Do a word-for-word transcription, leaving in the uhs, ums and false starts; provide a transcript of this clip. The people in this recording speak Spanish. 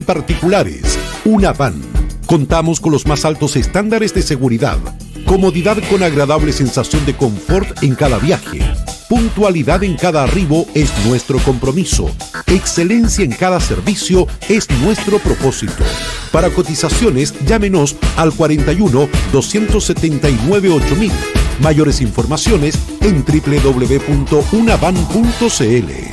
particulares. Una van. Contamos con los más altos estándares de seguridad, comodidad con agradable sensación de confort en cada viaje. Puntualidad en cada arribo es nuestro compromiso. Excelencia en cada servicio es nuestro propósito. Para cotizaciones, llámenos al cuarenta y uno, doscientos setenta y nueve, ocho mil. Mayores informaciones en doble u doble u doble u punto unavan punto c l.